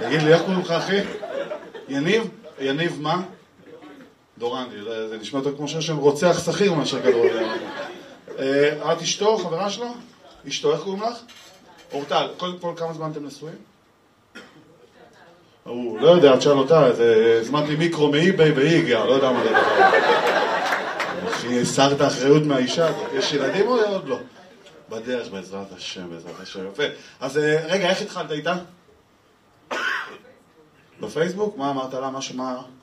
תגיד לי, איך קוראים לך, אחי? יניב? יניב מה? דורנדי, זה נשמע יותר כמו שם רוצח שכיר מאשר כדורגלן. את אשתו, חברה שלו? אשתו, איך קוראים לך? אורטל, קודם כל כמה זמן אתם נשואים? הוא לא יודע, תשאל אותה, הזמנתי מיקרו מאי-ביי והיא הגיעה, לא יודע מה זה דבר. אחי, הסרת האחריות מהאישה, יש ילדים או עוד לא? בדרך, בעזרת השם, בעזרת השם, יפה. אז רגע, איך התחלת איתה? בפייסבוק? מה אמרת לה? משהו, מה?